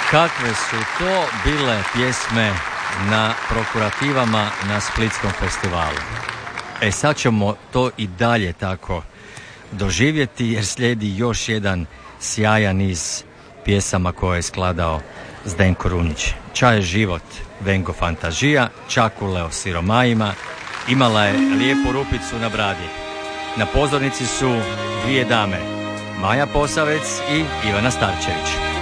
Kakve su to bile pjesme na prokurativama na Splitskom festivalu. Sad ćemo to i dalje tako doživjeti jer slijedi još jedan sjajan niz pjesama koje je skladao Zdenko Runjić. Ča je život, Vengo Fantažija, Čakule o siromajima, imala je lijepu rupicu na bradi. Na pozornici su dvije dame, Maja Posavec i Ivana Starčević.